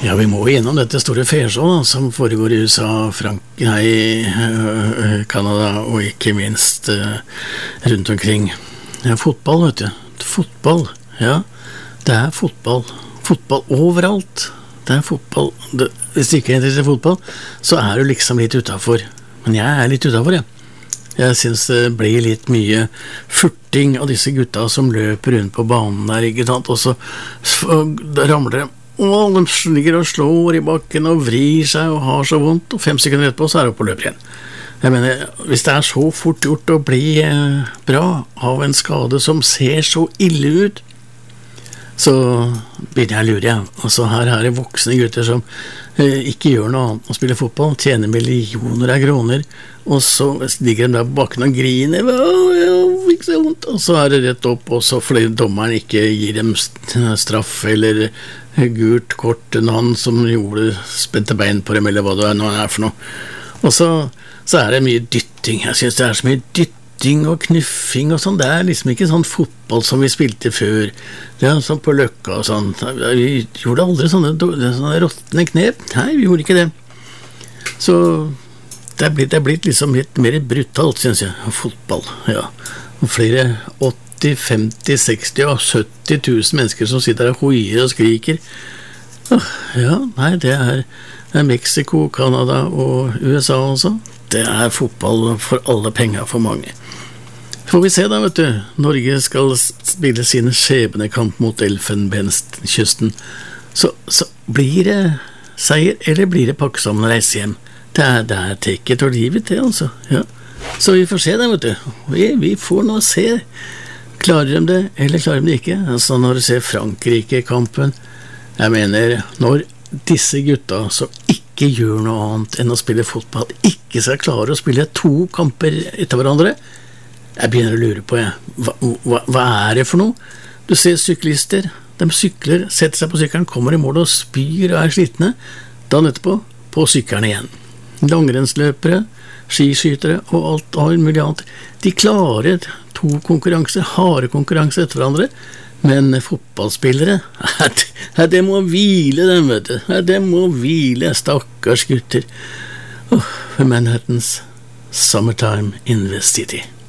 Ja, vi må gjennom dette store fairshowet som foregår i USA, Kanada og ikke minst rundt omkring. Ja, fotball, vet du. Fotball, ja. Det er fotball. Fotball overalt. Det er fotball. Hvis du ikke er interessert i fotball, så er du liksom litt utenfor. Men jeg er litt utenfor, jeg. Jeg synes det blir litt mye furting av disse gutta som løper rundt på banen der, ikke sant? Og så ramler de. Og de ligger og slår i bakken og vrir seg og har så vondt, og 5 sekunder etterpå så er de på løp igjen. Jeg mener, hvis det er så fort gjort å bli bra av en skade som ser så ille ut, så begynner jeg å lure igjen. Altså her er det voksne gutter som ikke gjør noe annet å spille fotball, tjener millioner av kroner, og så ligger de der på bakken og griner, ikke så vondt, og så er det rett opp, og så fordi dommeren ikke gir dem straff eller gult kort, han som spente bein på dem, eller hva det er for noe. Og så er det mye dytting. Jeg synes det er så mye dytting og knuffing og sånn. Det er liksom ikke sånn fotball som vi spilte før. Det er sånn på Løkka og sånn. Vi gjorde aldri sånne råttende knep. Nei, vi gjorde ikke det. Så det er blitt liksom litt mer brutalt, synes jeg, fotball. Ja. Og flere 80, 50, 60 og 70 000 mennesker som sitter der og hoier og skriker. Ja, nei, det er Mexico, Kanada og USA også. Det er fotball for alle penger for mange. Får vi se da, vet du. Norge skal spille sin skjebnekamp mot Elfenbenskysten. Så blir det seier, eller blir det pakke sammen og reise hjem? Det er take it or leave it, det altså. Ja. Så vi får se da, vet du. Vi får nå se. Klarer de det, eller klarer de det ikke? Altså når du ser Frankrike-kampen, jeg mener, når disse gutta som ikke gjør noe annet enn å spille fotball, ikke skal klare å spille 2 kamper etter hverandre, jeg begynner å lure på, hva er det for noe? Du ser syklister, de sykler, setter seg på sykkelen, kommer i mål og spyr og er slitne, dagen etterpå på sykkelen igjen. Langrennsløpere, skiskytere og alt mulig annet, de klarer 2 konkurranser, harde konkurranser etter hverandre, men fotballspillere, det må hvile dem, vet du. Det må hvile, stakkars gutter. Manhattans Summertime in the City.